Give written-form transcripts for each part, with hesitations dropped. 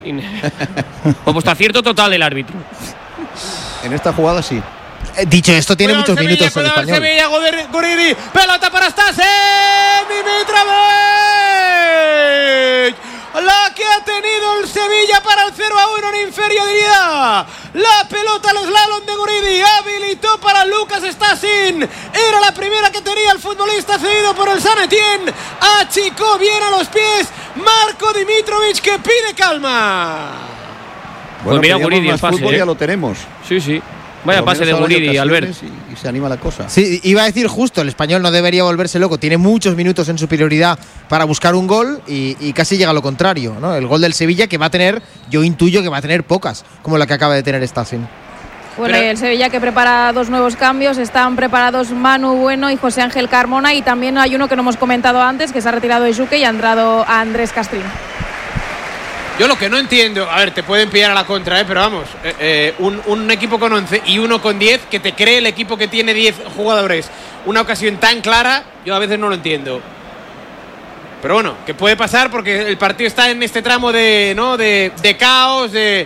Como acierto total el árbitro. En esta jugada sí. Dicho esto, tiene muchos minutos el español. Sevilla, Guridi, pelota para Stasin, Dimitrovic. La que ha tenido el Sevilla para el 0-1 en inferioridad. La pelota al slalom de Guridi habilitó para Lucas Stasin. Era la primera que tenía el futbolista cedido por el San Etienne. Achicó bien a los pies Marko Dimitrovic, que pide calma. Bueno, pues mira, Guridi el pase, ya lo tenemos. Sí. Vaya pase de Guridi, Albert. Y se anima la cosa. Sí, iba a decir justo, el español no debería volverse loco. Tiene muchos minutos en superioridad para buscar un gol y casi llega a lo contrario, ¿no? El gol del Sevilla, que va a tener, yo intuyo que va a tener pocas, como la que acaba de tener Stasin. Bueno, y el Sevilla que prepara 2 nuevos cambios. Están preparados Manu Bueno y José Ángel Carmona. Y también hay uno que no hemos comentado antes, que se ha retirado de Juque y ha entrado a Andrés Castrín. Yo lo que no entiendo, a ver, te pueden pillar a la contra, pero vamos, un equipo con 11 y uno con 10, que te cree el equipo que tiene 10 jugadores una ocasión tan clara, yo a veces no lo entiendo. Pero bueno, que puede pasar porque el partido está en este tramo de caos, de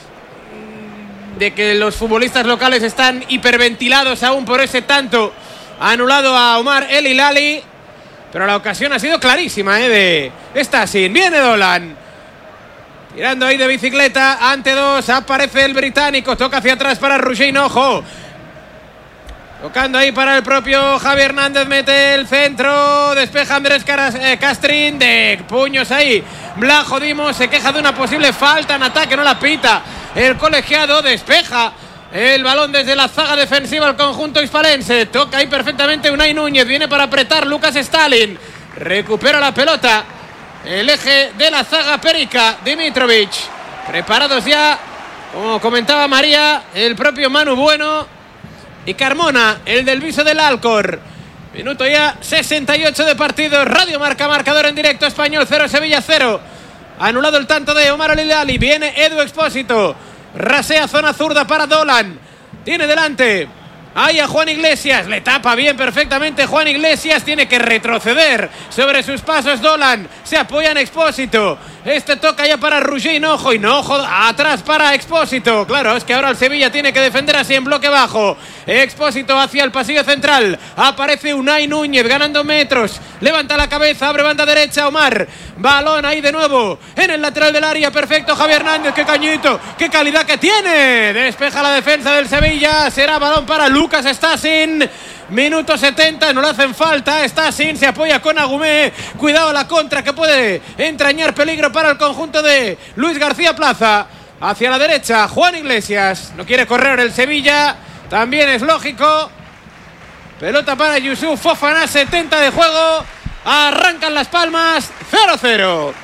que los futbolistas locales están hiperventilados aún por ese tanto anulado a Omar El Hilali. Pero la ocasión ha sido clarísima, de Stasin. Viene Dolan. Tirando ahí de bicicleta, ante 2, aparece el británico, toca hacia atrás para Roger Hinojo. Tocando ahí para el propio Javi Hernández, mete el centro, despeja Andrés Castrín, de puños ahí. Blajo Dimos se queja de una posible falta en ataque, no la pita. El colegiado despeja el balón desde la zaga defensiva al conjunto hispalense. Toca ahí perfectamente Unai Núñez, viene para apretar Lucas Stalin. Recupera la pelota. El eje de la zaga perica, Dimitrovic. Preparados ya, como comentaba María, el propio Manu Bueno y Carmona, el del Viso del Alcor. Minuto ya 68 de partido. Radio Marca, marcador en directo. Español 0, Sevilla 0. Anulado el tanto de Omar El Hilali. Viene Edu Expósito. Rasea zona zurda para Dolan. Tiene delante ahí a Juan Iglesias, le tapa bien perfectamente Juan Iglesias, tiene que retroceder sobre sus pasos Dolan, se apoya en Expósito, este toca ya para Roger Hinojo, Hinojo atrás para Expósito, claro, es que ahora el Sevilla tiene que defender así en bloque bajo, Expósito hacia el pasillo central, aparece Unai Núñez ganando metros, levanta la cabeza, abre banda derecha Omar, balón ahí de nuevo, en el lateral del área, perfecto Javi Hernández, qué cañito, qué calidad que tiene, despeja la defensa del Sevilla, será balón para Lucas Stasin. Minuto 70, no le hacen falta. Stasin se apoya con Agumé. Cuidado la contra que puede entrañar peligro para el conjunto de Luis García Plaza. Hacia la derecha, Juan Iglesias. No quiere correr el Sevilla. También es lógico. Pelota para Yusuf Fofana, 70 de juego. Arrancan Las Palmas, 0-0.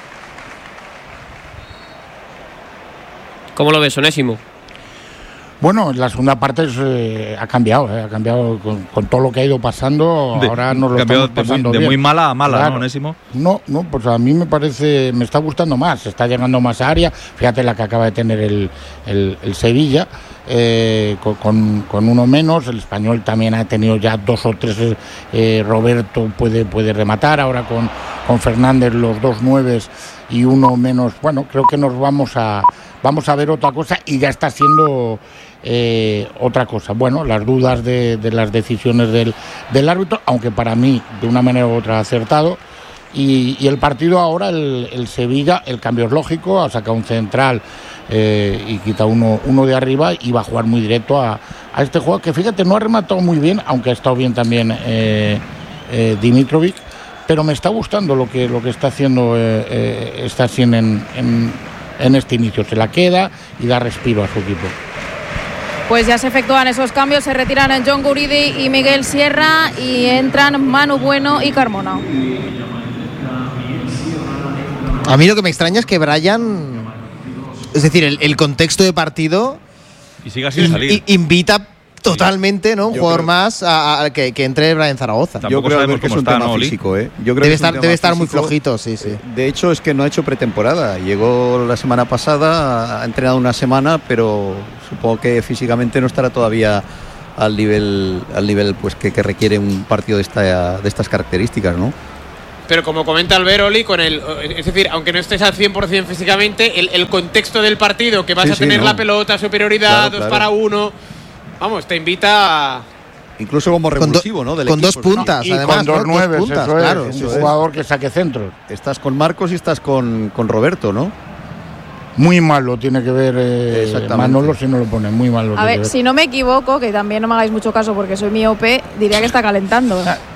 ¿Cómo lo ves, Onésimo? Bueno, la segunda parte ha cambiado con todo lo que ha ido pasando. Ahora nos lo estamos pasando bien. De muy mala a mala, claro. ¿No, Onésimo? No, pues a mí me está gustando más. Está llegando más a área. Fíjate la que acaba de tener el Sevilla, con uno menos. El Español también ha tenido ya 2 o 3. Roberto puede rematar. Ahora con Fernández los 2 nueves y uno menos. Bueno, creo que nos vamos a ver otra cosa y ya está siendo otra cosa. Bueno, las dudas de las decisiones del árbitro, aunque para mí de una manera u otra acertado. Y el partido ahora, el Sevilla, el cambio es lógico, ha sacado un central y quita uno de arriba y va a jugar muy directo a este juego, que fíjate, no ha rematado muy bien, aunque ha estado bien también Dimitrovic, pero me está gustando lo que está haciendo Stasin en este inicio. Se la queda y da respiro a su equipo. Pues ya se efectúan esos cambios, se retiran John Guridi y Miguel Sierra y entran Manu Bueno y Carmona. A mí lo que me extraña es que Brian, es decir, el contexto de partido y siga sin salir. Invita totalmente, ¿no? Un jugador más a que entre Brian Zaragoza. Yo creo que es un tema físico, Yo creo debe estar muy flojito, sí. De hecho, es que no ha hecho pretemporada. Llegó la semana pasada, ha entrenado una semana, pero supongo que físicamente no estará todavía al nivel pues que requiere un partido de estas características, ¿no? Pero como comenta Alberoli, es decir, aunque no estés al 100% físicamente, el contexto del partido, que vas a tener la pelota, superioridad, 2 para 1, vamos, te invita a... Incluso como revulsivo, ¿no? Con 2 puntas, y además. con 2 9, claro. Es un jugador que saque centros. Estás con Marcos y estás con Roberto, ¿no? Muy mal lo tiene que ver Manolo si no lo pone, muy mal lo A tiene ver, que ver. si no me equivoco, que también no me hagáis mucho caso porque soy miope, diría que está calentando.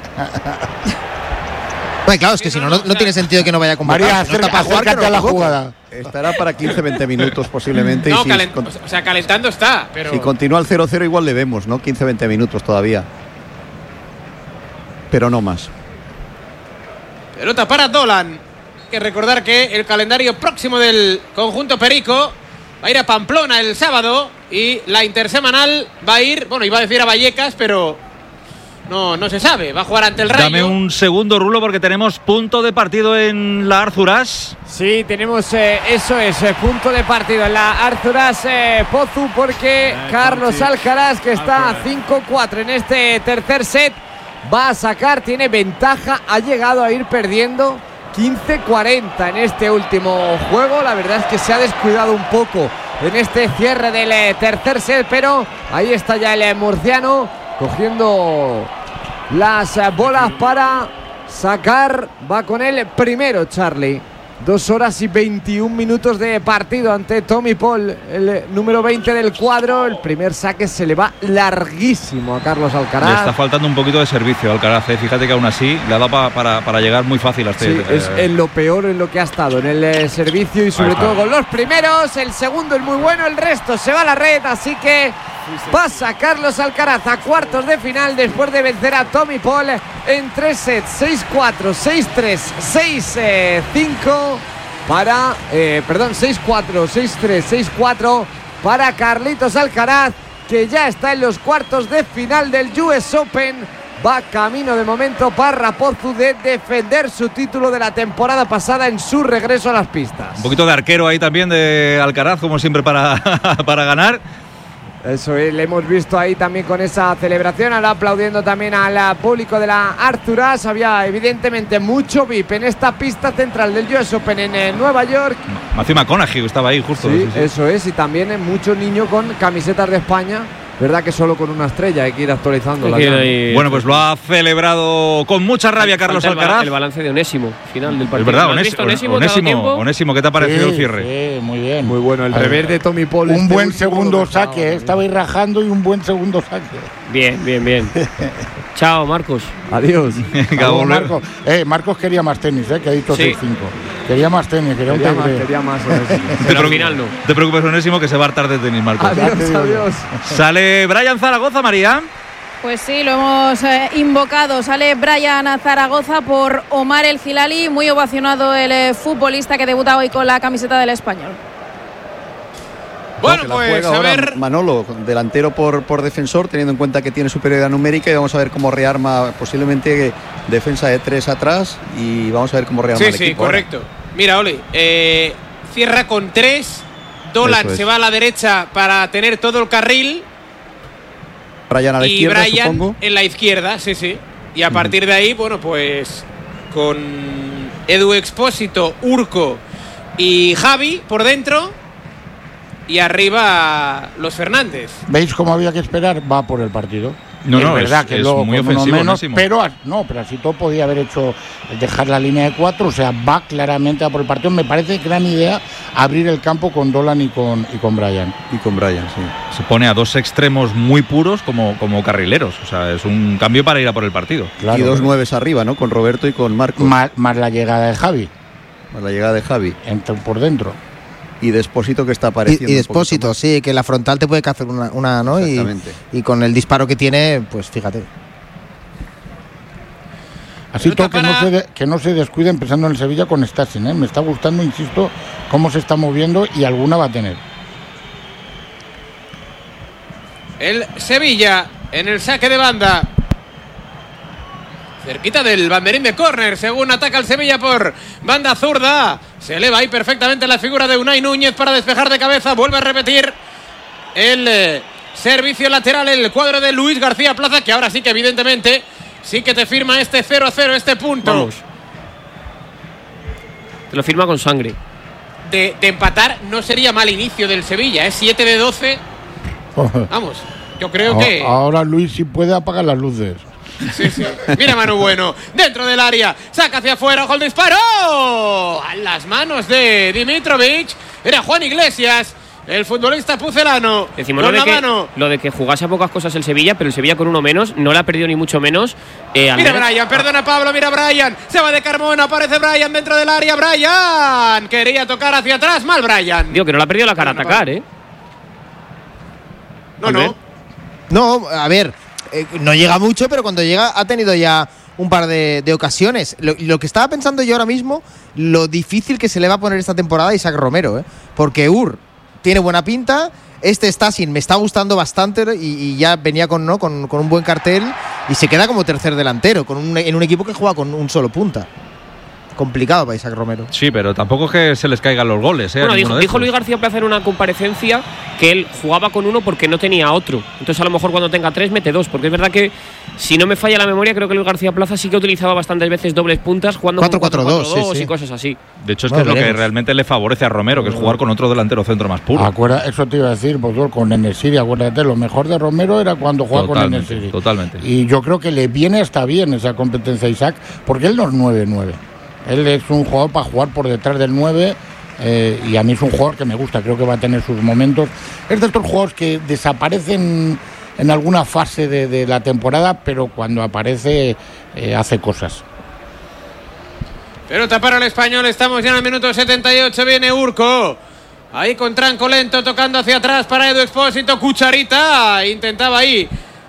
Bueno, claro, es que si no tiene sentido que no vaya a convocar. María, Si no está para jugar, acércate que a no la convoque. jugada. Estará para 15-20 minutos posiblemente. No, y o sea, calentando está, pero... si continúa el 0-0 igual le vemos, ¿no? 15-20 minutos todavía. Pero no más. Pelota para Dolan. Hay que recordar que el calendario próximo del conjunto perico va a ir a Pamplona el sábado y la intersemanal va a ir, bueno, iba a decir a Vallecas, pero no se sabe. Va a jugar ante el Rayo. Dame un segundo, Rulo, porque tenemos punto de partido en la Arzuras. Sí, tenemos eso es, punto de partido en la Arzuras Pozu, porque Carlos Alcaraz, que está a 5-4 en este tercer set, va a sacar, tiene ventaja, ha llegado a ir perdiendo 15-40 en este último juego. La verdad es que se ha descuidado un poco en este cierre del tercer set, pero ahí está ya el murciano cogiendo las bolas para sacar. Va con el primero Charlie. 2 horas y 21 minutos de partido ante Tommy Paul, el número 20 del cuadro. El primer saque se le va larguísimo a Carlos Alcaraz. Le está faltando un poquito de servicio a Alcaraz, ¿eh? Fíjate que aún así le ha dado para llegar muy fácil a este. Sí, es en lo peor en lo que ha estado, en el servicio y sobre todo con los primeros. El segundo es muy bueno, el resto se va a la red, así que pasa Carlos Alcaraz a cuartos de final después de vencer a Tommy Paul en 3 sets, 6-4, 6-3, 6-5 para 6-4, 6-3, 6-4 para Carlitos Alcaraz, que ya está en los cuartos de final del US Open. Va camino de momento para Pozu de defender su título de la temporada pasada en su regreso a las pistas. Un poquito de arquero ahí también de Alcaraz, como siempre, para ganar. Eso es, le hemos visto ahí también con esa celebración, ahora aplaudiendo también al público de la Arzuras. Había evidentemente mucho VIP en esta pista central del US Open en Nueva York. Matthew McConaughey estaba ahí justo. Sí, eso es, y también muchos niños con camisetas de España. Verdad que solo con una estrella hay que ir actualizando la Bueno, pues lo ha celebrado con mucha rabia Carlos Alcaraz. El balance de Onésimo, final del partido. Es verdad, ¿Lo has visto, Onésimo, ¿qué te ha parecido el cierre? Sí, muy bien. Muy bueno, el revés de Tommy Paul. Un buen segundo saque, estaba ahí rajando y un buen segundo saque. Bien. Chao, Marcos. Adiós. Marcos. Marcos quería más tenis, que ha dicho 6-5. Quería más tenis, quería más. Pero al final no. Te preocupes, Onésimo, que se va a hartar de tenis, Marcos. Adiós. Sale Brian Zaragoza, María. Pues sí, lo hemos invocado. Sale Brian Zaragoza por Omar El Hilali. Muy ovacionado el futbolista que debuta hoy con la camiseta del Español. Bueno, pues a ver. Manolo, delantero por defensor, teniendo en cuenta que tiene superioridad numérica, y vamos a ver cómo rearma posiblemente defensa de 3 atrás, y vamos a ver cómo rearma el equipo. Sí, correcto. Ahora. Mira, Oli, cierra con 3. Dolan se va a la derecha para tener todo el carril. Brian a la izquierda, Brian supongo. En la izquierda, sí. Y a partir de ahí, bueno, pues con Edu Expósito, Urco y Javi por dentro. Y arriba los Fernández. ¿Veis cómo había que esperar? Va por el partido. No, es verdad que luego muy con ofensivo, uno menos, pero así todo podía haber hecho dejar la línea de 4, o sea, va claramente a por el partido. Me parece gran idea abrir el campo con Dolan y con Brian. Y con Brian, sí. Se pone a 2 extremos muy puros como carrileros, o sea, es un cambio para ir a por el partido. Claro, y 2 9 arriba, ¿no? Con Roberto y con Marcos. Más la llegada de Javi. Más la llegada de Javi. Por dentro. Y Despósito, que está apareciendo. Y Despósito, sí, que la frontal te puede hacer una ¿no? Y con el disparo que tiene, pues fíjate. Así todo que no se descuide empezando en el Sevilla con Stasin, Me está gustando, insisto, cómo se está moviendo, y alguna va a tener. El Sevilla en el saque de banda. Cerquita del banderín de córner, según ataca el Sevilla por banda zurda. Se eleva ahí perfectamente la figura de Unai Núñez para despejar de cabeza. Vuelve a repetir el servicio lateral, el cuadro de Luis García Plaza, que ahora sí que evidentemente sí que te firma este 0-0, este punto. Vamos. Te lo firma con sangre. De empatar no sería mal inicio del Sevilla, 7 de 12. Vamos, yo creo que... Ahora Luis sí puede apagar las luces. Sí. Mira Manu Bueno, dentro del área, saca hacia afuera, ojo el disparo. A las manos de Dimitrovic. Era Juan Iglesias, el futbolista pucelano. Decimos lo de que jugase a pocas cosas el Sevilla, pero el Sevilla con uno menos no le ha perdido ni mucho menos. Mira Brian, perdona Pablo, mira Brian. Se va de Carmona, aparece Brian dentro del área. Brian quería tocar hacia atrás, mal Brian. Digo que no le ha perdido la cara a atacar, No, a ver, no llega mucho, pero cuando llega ha tenido ya un par de ocasiones. Lo que estaba pensando yo ahora mismo, lo difícil que se le va a poner esta temporada a Isaac Romero, porque tiene buena pinta. Stasi me está gustando bastante y ya venía con un buen cartel y se queda como tercer delantero en un equipo que juega con un solo punta. Complicado para Isaac Romero. Sí, pero tampoco es que se les caigan los goles. Bueno, dijo Luis García Plaza en una comparecencia que él jugaba con uno porque no tenía otro. Entonces a lo mejor cuando tenga 3 mete 2, porque es verdad que, si no me falla la memoria, creo que Luis García Plaza sí que utilizaba bastantes veces dobles puntas jugando 4-4-2 y cosas así. De hecho, es que es lo que realmente le favorece a Romero, que es jugar con otro delantero centro más puro. Eso te iba a decir, pues, con Enesiri, acuérdate, lo mejor de Romero era cuando jugaba con Enesiri. Totalmente. Y yo creo que le viene hasta bien esa competencia a Isaac, porque él no es 9-9. Él es un jugador para jugar por detrás del 9 y a mí es un jugador que me gusta, creo que va a tener sus momentos. Es de estos jugadores que desaparecen en alguna fase de la temporada, pero cuando aparece hace cosas. Pelota para el Español, estamos ya en el minuto 78, viene Urco. Ahí con tranco lento, tocando hacia atrás para Edu Expósito, cucharita, intentaba ahí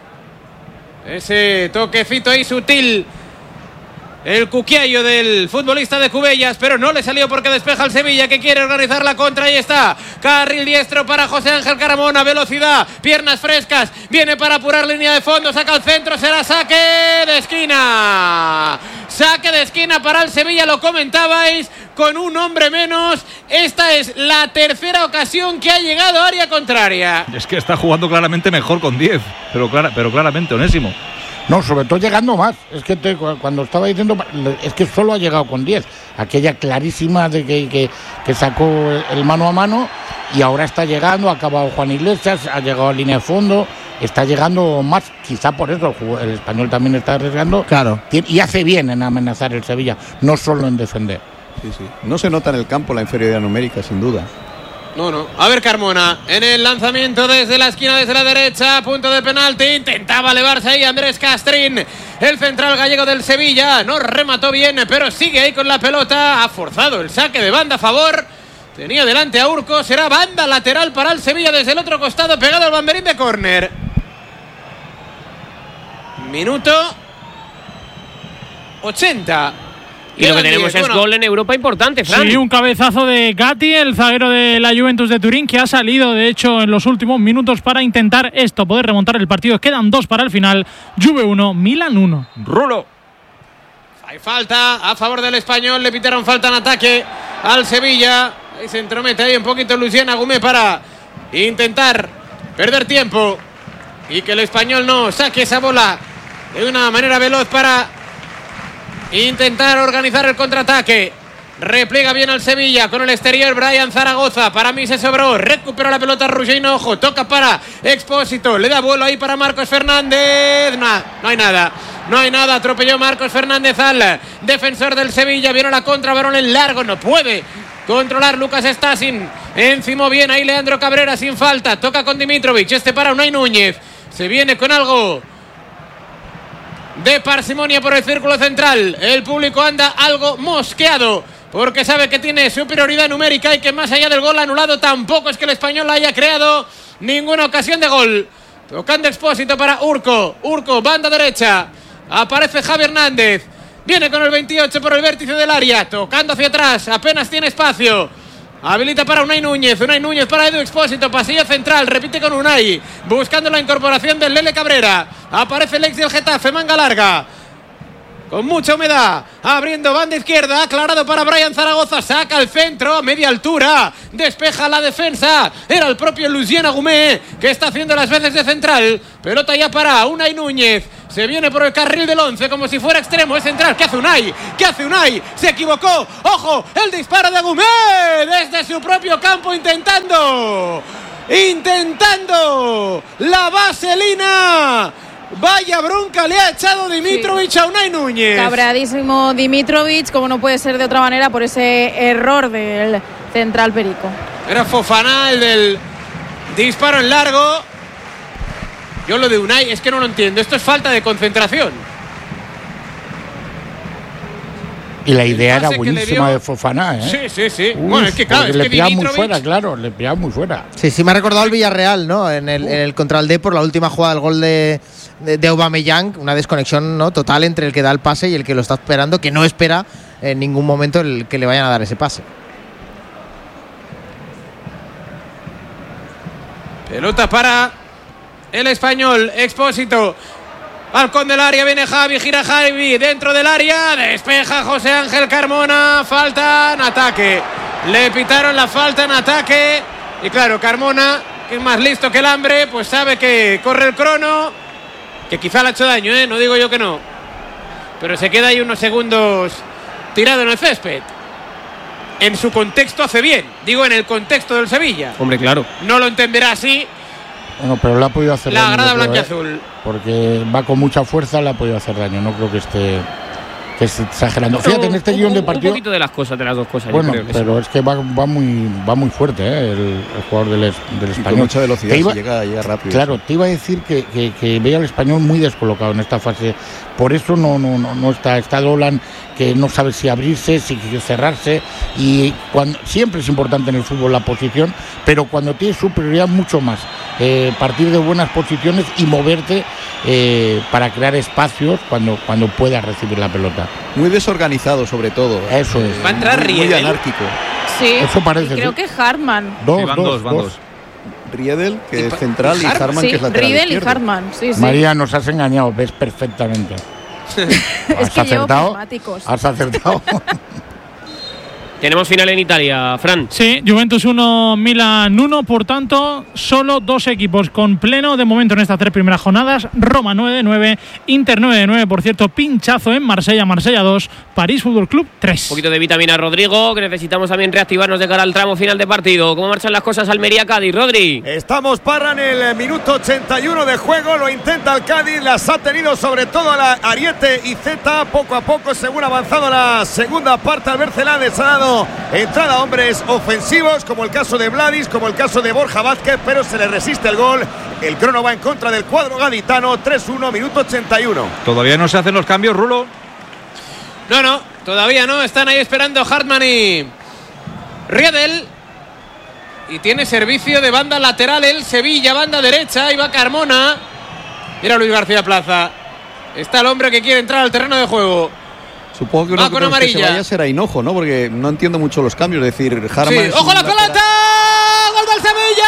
ese toquecito ahí sutil. El cuquiello del futbolista de Cubellas, pero no le salió porque despeja el Sevilla, que quiere organizar la contra. Ahí está, carril diestro para José Ángel Carmona, velocidad, piernas frescas, viene para apurar línea de fondo, saca al centro, será saque de esquina. Saque de esquina para el Sevilla, lo comentabais, con un hombre menos. Esta es la tercera ocasión que ha llegado a área contraria. Es que está jugando claramente mejor con 10, pero claramente, Onésimo. No, sobre todo llegando más. Es que cuando estaba diciendo, es que solo ha llegado con 10. Aquella clarísima de que sacó el mano a mano y ahora está llegando, ha acabado Juan Iglesias, ha llegado a línea de fondo, está llegando más. Quizá por eso el Español también está arriesgando. Claro. Y hace bien en amenazar el Sevilla, no solo en defender. Sí. No se nota en el campo la inferioridad numérica, sin duda. No. A ver Carmona, en el lanzamiento desde la esquina, desde la derecha, punto de penalti, intentaba elevarse ahí Andrés Castrín, el central gallego del Sevilla, no remató bien, pero sigue ahí con la pelota, ha forzado el saque de banda a favor, tenía delante a Urco, será banda lateral para el Sevilla desde el otro costado, pegado al banderín de córner. Minuto 80. Y lo que tenemos es gol en Europa importante, Fran. Sí, un cabezazo de Gatti, el zaguero de la Juventus de Turín, que ha salido, de hecho, en los últimos minutos para intentar poder remontar el partido. Quedan 2 para el final. Juve 1, Milan 1. Rulo. Hay falta a favor del Español, le pitaron falta en ataque al Sevilla. Ahí se entromete ahí un poquito Lucien Agumé para intentar perder tiempo y que el Español no saque esa bola de una manera veloz para intentar organizar el contraataque. Repliega bien al Sevilla con el exterior Brian Zaragoza. Para mí se sobró. Recupera la pelota Roger Hinojo. Toca para Expósito. Le da vuelo ahí para Marcos Fernández. No hay nada. No hay nada. Atropelló Marcos Fernández al defensor del Sevilla. Viene la contra. Varón en largo. No puede controlar Lucas Stasin. Encimó bien ahí Leandro Cabrera sin falta. Toca con Dimitrovic. Para Unai Núñez. Se viene con algo de parsimonia por el círculo central. El público anda algo mosqueado porque sabe que tiene superioridad numérica y que más allá del gol anulado tampoco es que el Español haya creado ninguna ocasión de gol. Tocando Expósito para Urco. Urco, banda derecha. Aparece Javi Hernández. Viene con el 28 por el vértice del área. Tocando hacia atrás. Apenas tiene espacio. Habilita para Unai Núñez. Unai Núñez para Edu Expósito. Pasillo central. Repite con Unai. Buscando la incorporación del Lele Cabrera. Aparece el ex del Getafe. Manga larga. Con mucha humedad. Abriendo banda izquierda. Aclarado para Brian Zaragoza. Saca al centro a media altura. Despeja la defensa. Era el propio Lucien Agumé que está haciendo las veces de central. Pelota ya para Unai Núñez. Se viene por el carril del 11 como si fuera extremo. Es central. ¿Qué hace Unai? ¿Qué hace Unai? Se equivocó. ¡Ojo! El disparo de Agumé desde su propio campo intentando la vaselina. Vaya bronca le ha echado Dimitrovic a Unai Núñez. Cabreadísimo Dimitrovic, como no puede ser de otra manera, por ese error del central Perico. Era Fofana el del disparo en largo. Yo lo de Unai es que no lo entiendo. Esto es falta de concentración. Y la idea era buenísima de Fofana, ¿eh? Sí. Bueno, es que claro, es le que pillaba Dimitrovic... muy fuera, claro, le pillaba muy fuera. Sí, me ha recordado el Villarreal, ¿no? En el contra el Depor, la última jugada del gol de Aubameyang, una desconexión, ¿no?, total entre el que da el pase y el que lo está esperando, que no espera en ningún momento el que le vayan a dar ese pase. Pelota para el Español, Expósito. Balcón del área, viene Javi, gira Javi dentro del área, despeja José Ángel Carmona, falta en ataque. Le pitaron la falta en ataque y claro, Carmona, que es más listo que el hambre, pues sabe que corre el crono, que quizá le ha hecho daño, no digo yo que no, pero se queda ahí unos segundos tirado en el césped. En su contexto hace bien, digo en el contexto del Sevilla. Hombre, claro. No lo entenderá así. Bueno, pero le ha podido hacer daño. La grada blanquiazul. Porque va con mucha fuerza, le ha podido hacer daño. No creo que esté exagerando. Fíjate, en este guión de partido. Un poquito de las cosas, de las dos cosas. Bueno, yo creo que pero es que va muy fuerte, el jugador del Español. Con mucha velocidad, llega rápido. Claro, te iba a decir que veía al Español muy descolocado en esta fase. Por eso no está Dolan, que no sabe si abrirse, si cerrarse. Y siempre es importante en el fútbol la posición, pero cuando tienes superioridad mucho más. Partir de buenas posiciones y moverte para crear espacios cuando puedas recibir la pelota. Muy desorganizado, sobre todo. Eso es. Va a entrar Riedel. Muy anárquico. Sí, eso parece. creo que Hartmann. Van dos. Riedel, que es central, y Hartmann, sí, que es lateral Riedel izquierdo. y Hartmann. Sí. María, nos has engañado, ves perfectamente. Es que llevo prismáticos. Has acertado. Tenemos final en Italia, Fran. Sí, Juventus 1, Milan 1, por tanto, solo dos equipos con pleno de momento en estas 3 primeras jornadas. Roma 9-9, Inter 9-9, por cierto, pinchazo en Marsella 2, París Fútbol Club 3. Un poquito de vitamina, Rodrigo, que necesitamos también reactivarnos de cara al tramo final de partido. ¿Cómo marchan las cosas Almería-Cádiz, Rodri? Estamos en el minuto 81 de juego, lo intenta el Cádiz, las ha tenido sobre todo la Ariete y Zeta, poco a poco, según ha avanzado la segunda parte. Albert Celades ha dado entrada a hombres ofensivos, como el caso de Vladis, como el caso de Borja Vázquez, pero se le resiste el gol. El crono va en contra del cuadro gaditano. 3-1, minuto 81. ¿Todavía no se hacen los cambios, Rulo? No, todavía no. Están ahí esperando Hartmann y Riedel. Y tiene servicio de banda lateral el Sevilla, banda derecha. Ahí va Carmona. Mira Luis García Plaza. Está el hombre que quiere entrar al terreno de juego. Supongo que uno que se vaya será Hinojo, ¿no? Porque no entiendo mucho los cambios. Es decir, Hartmann. Sí. ¡Ojo la pelota! ¡Gol del Sevilla!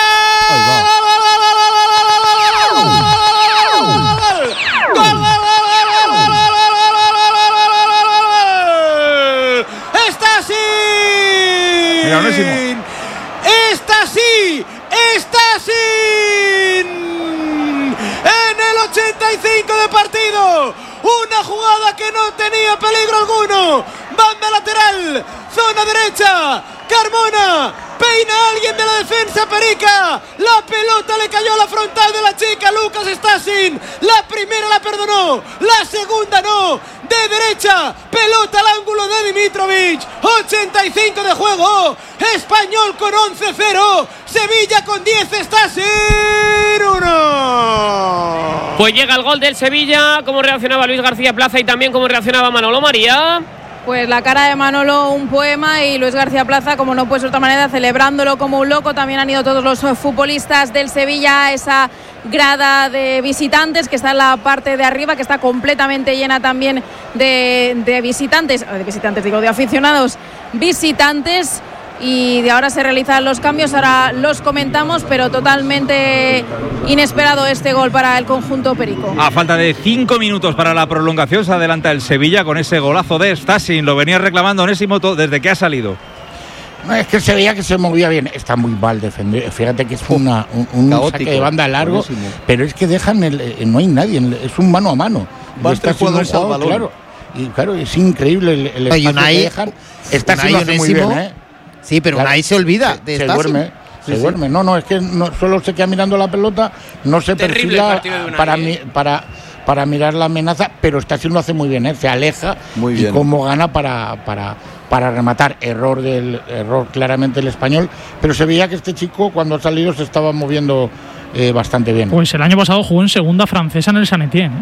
¡Gol! ¡Está así! Mira, Onésimo. ¡Está sin! En el 85 de partido. Una jugada que no tenía peligro alguno. Banda lateral. Zona derecha. Carmona. Peina a alguien de la defensa Perica. La pelota le cayó a la frontal de la chica Lucas Stasin. La primera la perdonó. La segunda no. De derecha. Pelota al ángulo de Dimitrovic. 85 de juego. Español con 11-0. Sevilla con 10. Stasin 1. Pues llega el gol del Sevilla. ¿Cómo reaccionaba Luis García Plaza y también cómo reaccionaba Manolo, María? Pues la cara de Manolo, un poema, y Luis García Plaza, como no puede ser de otra manera, celebrándolo como un loco. También han ido todos los futbolistas del Sevilla a esa grada de visitantes que está en la parte de arriba, que está completamente llena también de aficionados visitantes. Y de ahora se realizan los cambios, ahora los comentamos, pero totalmente inesperado este gol para el conjunto perico. A falta de 5 minutos para la prolongación se adelanta el Sevilla con ese golazo de Stasin. Lo venía reclamando Onésimo desde que ha salido. No, es que se veía que se movía bien. Está muy mal defendido. Fíjate que es un saque de banda largo, pero es que dejan no hay nadie, es un mano a mano. van 3 jugadores al balón. Claro. Y claro, es increíble el espacio que dejan. Está lo hace muy bien, ¿eh? Sí, pero Unai se olvida de se duerme. Se duerme. No, es que solo se queda mirando la pelota, no se perfila para mirar la amenaza, pero Stasi lo hace muy bien, se aleja muy bien. Y cómo gana para rematar. Error claramente el español, pero se veía que este chico cuando ha salido se estaba moviendo bastante bien. Pues el año pasado jugó en segunda francesa en el Saint-Étienne.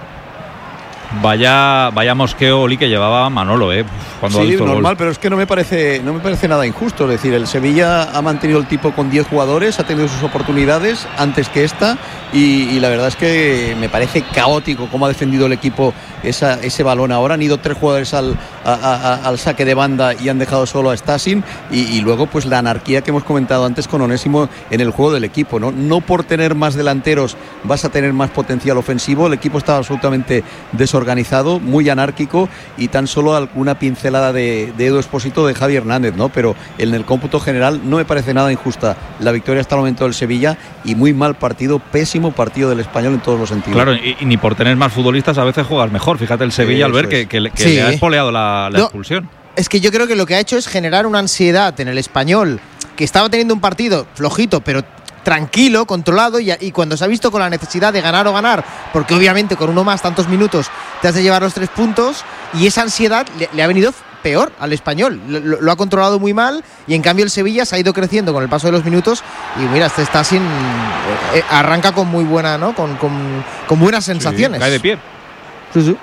Vaya mosqueo, Oli, que llevaba Manolo, cuando sí, hizo normal, gol. Pero es que no me parece nada injusto. Es decir, el Sevilla ha mantenido el tipo con 10 jugadores, ha tenido sus oportunidades antes que esta, y la verdad es que me parece caótico cómo ha defendido el equipo ese balón. Ahora han ido 3 jugadores al saque de banda y han dejado solo a Stasin, y luego pues la anarquía que hemos comentado antes con Onésimo en el juego del equipo, no por tener más delanteros vas a tener más potencial ofensivo. El equipo estaba absolutamente desorganizado, muy anárquico, y tan solo alguna pincelada de Edu Expósito, de Javi Hernández, pero en el cómputo general no me parece nada injusta la victoria hasta el momento del Sevilla, y muy mal partido, pésimo partido del Español en todos los sentidos. Claro, y ni por tener más futbolistas a veces juegas mejor. Fíjate el Sevilla al ver que le ha espoleado la expulsión. Es que yo creo que lo que ha hecho es generar una ansiedad en el Español, que estaba teniendo un partido flojito, pero tranquilo, controlado, y cuando se ha visto con la necesidad de ganar o ganar, porque obviamente con uno más tantos minutos te has de llevar los 3 puntos, y esa ansiedad le ha venido peor al Español, lo ha controlado muy mal, y en cambio el Sevilla se ha ido creciendo con el paso de los minutos, y mira, arranca con muy buena, con buenas sensaciones. Cae de pie. Sí.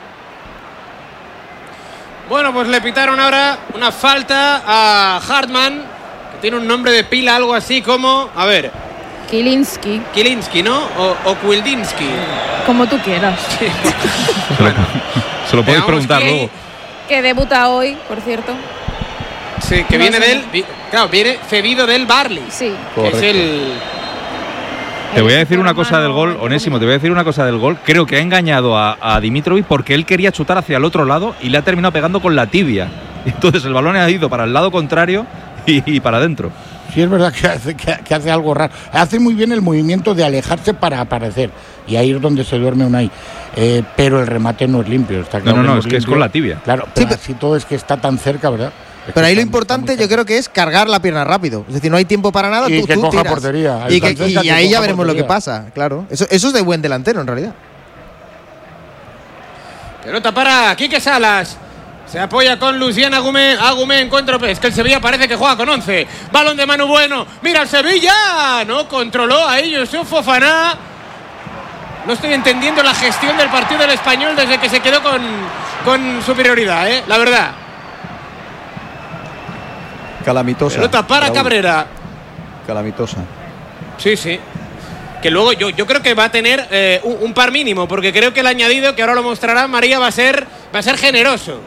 Bueno, pues le pitaron ahora una falta a Hartmann, que tiene un nombre de pila, algo así como, a ver, Kielinski, ¿no? O Kwildinsky. Como tú quieras. Sí. Se lo podéis preguntar luego. Que debuta hoy, por cierto. Sí, que viene viene cedido del Barley. Sí. Que es el... Te voy a decir una cosa del gol, Onésimo, te voy a decir una cosa del gol. Creo que ha engañado a Dimitrovic porque él quería chutar hacia el otro lado y le ha terminado pegando con la tibia. Entonces el balón ha ido para el lado contrario y para adentro. Sí, es verdad que hace algo raro. Hace muy bien el movimiento de alejarse para aparecer. Y ahí es donde se duerme Unai. Pero el remate no es limpio. Está claro. No, es que es con la tibia. Claro, pero así todo es que está tan cerca, ¿verdad? Pero ahí lo importante yo creo que es cargar la pierna rápido. Es decir, no hay tiempo para nada. Y que tú coja tiras. Portería. Y ahí ya veremos lo que pasa, claro. Eso es de buen delantero, en realidad. Pelota para Quique Salas. Se apoya con Lucien Agumé encuentro, es que el Sevilla parece que juega con 11. Balón de Manu Bueno. Mira el Sevilla. No controló ahí Youssouf Fofana. No estoy entendiendo la gestión del partido del Español desde que se quedó con superioridad, la verdad. Calamitosa. Pelota para Cabrera. Calamitosa. Sí. Que luego yo creo que va a tener un par mínimo, porque creo que el añadido, que ahora lo mostrará María, va a ser generoso.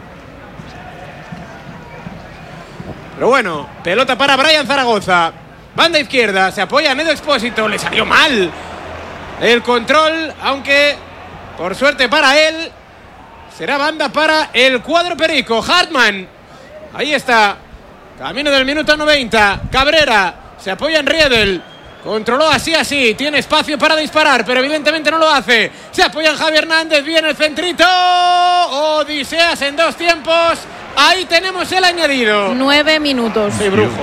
Pero bueno, pelota para Brian Zaragoza. Banda izquierda, se apoya en Edu Expósito. Le salió mal el control, aunque por suerte para él será banda para el cuadro perico. Hartmann, ahí está, camino del minuto 90. Cabrera se apoya en Riedel. Controló así, tiene espacio para disparar, pero evidentemente no lo hace. Se apoya en Javi Hernández, viene el centrito. Odiseas en 2 tiempos. Ahí tenemos el añadido. 9 minutos. Sí, brujo.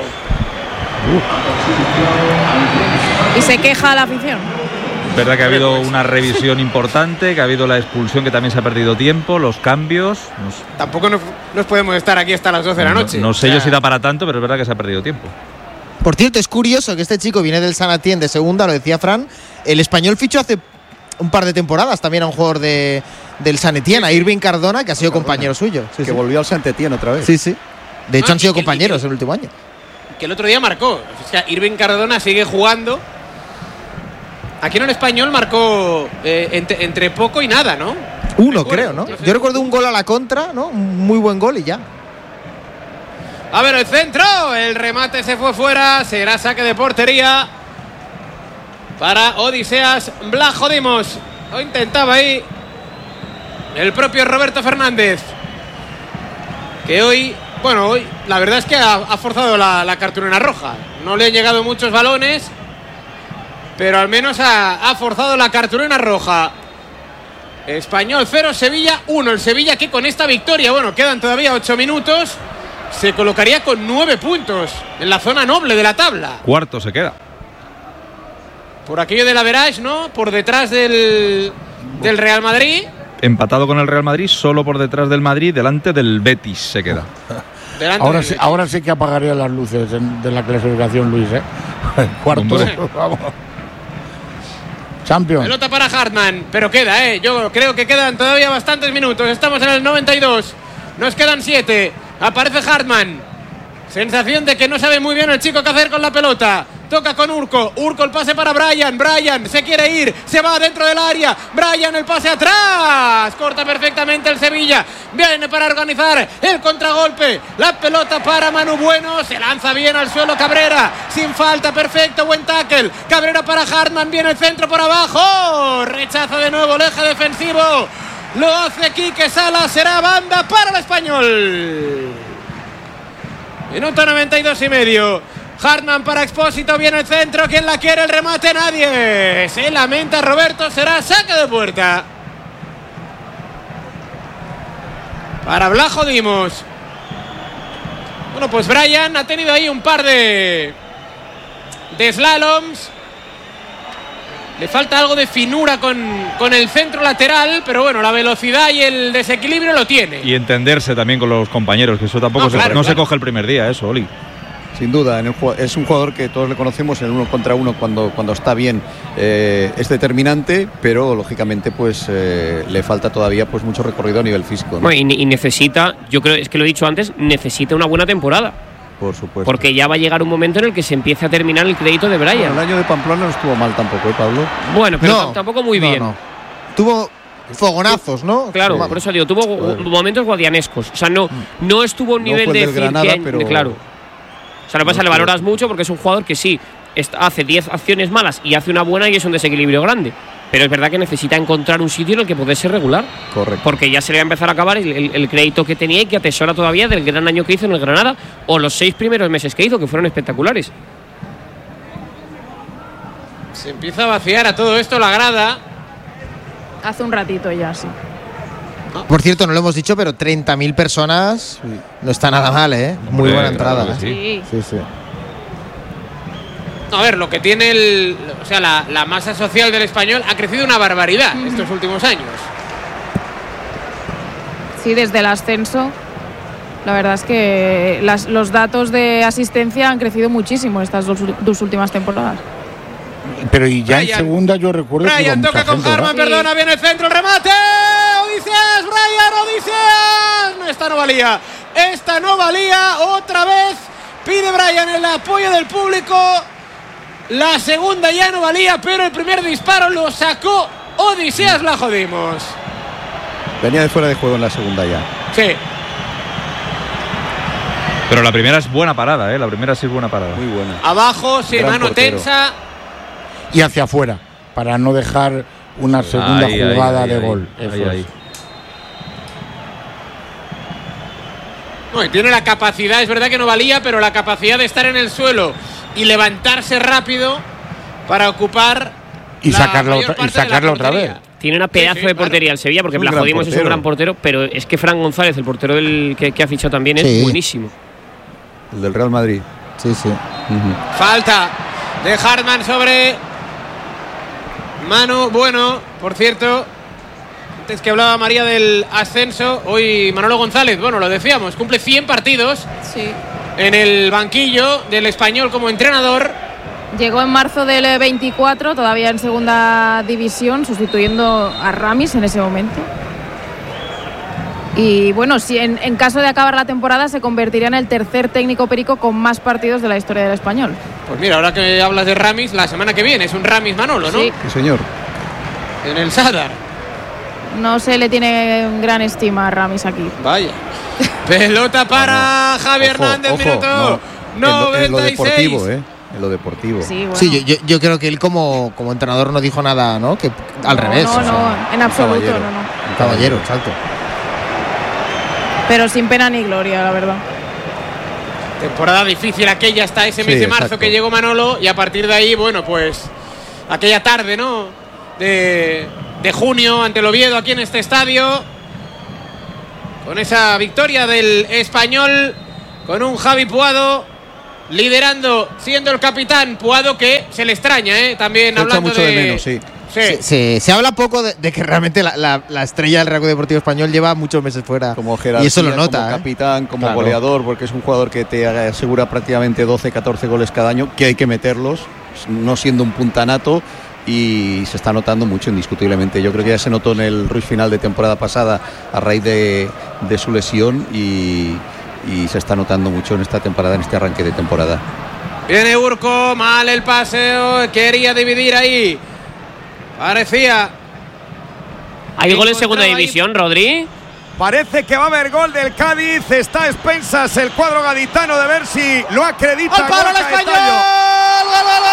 Y se queja la afición. Verdad que ha habido una revisión importante, que ha habido la expulsión, que también se ha perdido tiempo, los cambios. Tampoco nos podemos estar aquí hasta las 12 de la noche. No sé yo si da para tanto, pero es verdad que se ha perdido tiempo. Por cierto, es curioso que este chico viene del Saint-Étienne de segunda, lo decía Fran. El Español fichó hace un par de temporadas también a un jugador del Saint-Étienne, a Irving Cardona, que ha sido compañero suyo. Que volvió al Saint-Étienne otra vez. Sí. De hecho, han sido compañeros el último año. Que el otro día marcó. O sea, Irving Cardona sigue jugando. Aquí en el Español marcó entre poco y nada, ¿no? Uno, creo, ¿no? Yo recuerdo un gol a la contra, ¿no? Un muy buen gol y ya. A ver el centro, el remate se fue fuera, será saque de portería para Odiseas Vlachodimos. Lo intentaba ahí el propio Roberto Fernández, que hoy la verdad es que ha forzado la cartulina roja. No le han llegado muchos balones, pero al menos ha forzado la cartulina roja. Español 0, Sevilla 1. El Sevilla que con esta victoria, bueno, quedan todavía 8 minutos, se colocaría con 9 puntos en la zona noble de la tabla. Cuarto se queda. Por aquello del average, ¿no? Por detrás del Real Madrid. Empatado con el Real Madrid, solo por detrás del Madrid, delante del Betis se queda. Ahora sí que apagaría las luces de la clasificación, Luis, ¿eh? Cuarto, vamos. Champions. Pelota para Hartmann, pero queda, yo creo que quedan todavía bastantes minutos. Estamos en el 92, nos quedan 7. Aparece Hartmann. Sensación de que no sabe muy bien el chico qué hacer con la pelota. Toca con Urco. Urco el pase para Bryan. Bryan se quiere ir. Se va dentro del área. Bryan el pase atrás. Corta perfectamente el Sevilla. Viene para organizar el contragolpe. La pelota para Manu Bueno. Se lanza bien al suelo Cabrera. Sin falta. Perfecto. Buen tackle. Cabrera para Hartmann. Viene el centro por abajo. Rechaza de nuevo el eje defensivo. Lo hace Quique Salas. Será banda para el Español. Minuto 92 y medio. Hartmann para Expósito, viene el centro. ¿Quién la quiere? El remate, nadie. Se lamenta Roberto, será saque de puerta para Blajo Dimos. Bueno, pues Bryan ha tenido ahí un par de slaloms. Le falta algo de finura con el centro lateral, pero bueno, la velocidad y el desequilibrio lo tiene. Y entenderse también con los compañeros, que eso tampoco se coge el primer día, eso, Oli. Sin duda, es un jugador que todos le conocemos en el 1 contra 1 cuando está bien, es determinante, pero lógicamente pues le falta todavía pues mucho recorrido a nivel físico, ¿no? Bueno, y necesita, yo creo, es que lo he dicho antes, necesita una buena temporada. Por supuesto. Porque ya va a llegar un momento en el que se empiece a terminar el crédito de Bryan. Bueno, el año de Pamplona no estuvo mal tampoco, Pablo. Bueno, pero tampoco muy bien. No. Tuvo fogonazos, ¿no? Claro, por eso digo, tuvo momentos guadianescos. O sea, no estuvo a un nivel de decir Granada, que, pero claro. O sea, lo que pasa, le valoras mucho porque es un jugador que sí hace 10 acciones malas y hace una buena y es un desequilibrio grande. Pero es verdad que necesita encontrar un sitio en el que puede ser regular. Correcto. Porque ya se le va a empezar a acabar el crédito que tenía y que atesora todavía del gran año que hizo en el Granada o los 6 primeros meses que hizo, que fueron espectaculares. Se empieza a vaciar a todo esto la grada. Hace un ratito ya, sí. Por cierto, no lo hemos dicho, pero 30.000 personas no está nada mal, ¿eh? Muy buena entrada. Sí. Sí. A ver, lo que tiene la masa social del Español ha crecido una barbaridad estos últimos años. Sí, desde el ascenso. La verdad es que los datos de asistencia han crecido muchísimo estas dos últimas temporadas. Pero y ya en segunda yo recuerdo que Bryan toca con Hartmann, perdona, viene el centro, el remate. Odisías, Bryan, Odisías. No, esta no valía. Otra vez pide Bryan el apoyo del público. La segunda ya no valía, pero el primer disparo lo sacó Odisías, la jodimos. Venía de fuera de juego en la segunda ya. Sí. Pero la primera es buena parada, la primera sí es buena parada. Muy buena. Abajo, sin Gran mano portero. tensa. Y hacia afuera, para no dejar una segunda jugada de gol. Ahí. No, y tiene la capacidad, es verdad que no valía, pero la capacidad de estar en el suelo y levantarse rápido para ocupar y sacarlo otra vez. Tiene una pedazo de portería el Sevilla, porque Blajodimos es un gran portero, pero es que Fran González, el portero que ha fichado también, es buenísimo. El del Real Madrid. Sí. Falta de Hartmann sobre Manu Bueno. Por cierto, antes que hablaba María del ascenso, hoy Manolo González, bueno, lo decíamos, cumple 100 partidos en el banquillo del Español como entrenador. Llegó en marzo del 24, todavía en segunda división, sustituyendo a Ramis en ese momento. Y bueno, si en caso de acabar la temporada se convertiría en el tercer técnico perico con más partidos de la historia del Español. Pues mira, ahora que hablas de Ramis, la semana que viene es un Ramis Manolo, ¿no? Sí, señor. En el Sadar. No se le tiene gran estima a Ramis aquí. Vaya. Pelota para Javi Hernández, minuto 96. En lo deportivo, en lo deportivo. Sí, bueno. Sí, yo creo que él como entrenador no dijo nada, ¿no? Que al revés. No, en absoluto, caballero. no. Un caballero, exacto. Pero sin pena ni gloria, la verdad. Temporada difícil aquella hasta ese mes de marzo que llegó Manolo, y a partir de ahí, bueno, pues aquella tarde, ¿no? De de junio ante el Oviedo aquí en este estadio. Con esa victoria del Español, con un Javi Puado liderando, siendo el capitán. Puado que se le extraña, también se hablando echa mucho de menos, sí. Se habla poco de que realmente la estrella del Real Club Deportivo Español lleva muchos meses fuera. Como jerarquía, y eso lo nota. Como capitán, como claro, goleador, porque es un jugador que te asegura prácticamente 12, 14 goles cada año, que hay que meterlos, no siendo un puntanato. Y se está notando mucho, indiscutiblemente. Yo creo que ya se notó en el rush final de temporada pasada a raíz de su lesión y se está notando mucho en esta temporada, en este arranque de temporada. Viene Urco, mal el paseo, quería dividir ahí. Parecía. ¿Hay gol en segunda división, Rodri? Parece que va a haber gol del Cádiz. Está a expensas el cuadro gaditano de ver si lo acredita. ¡Al palo el Español!